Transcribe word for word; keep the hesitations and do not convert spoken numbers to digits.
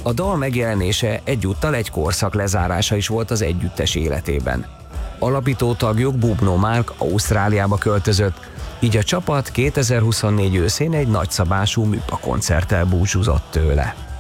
A dal megjelenése egyúttal egy korszak lezárása is volt az együttes életében. Alapító tagjuk Bubno Mark Ausztráliába költözött, így a csapat kétezer-huszonnégy őszén egy nagyszabású műpakoncerttel búcsúzott tőle.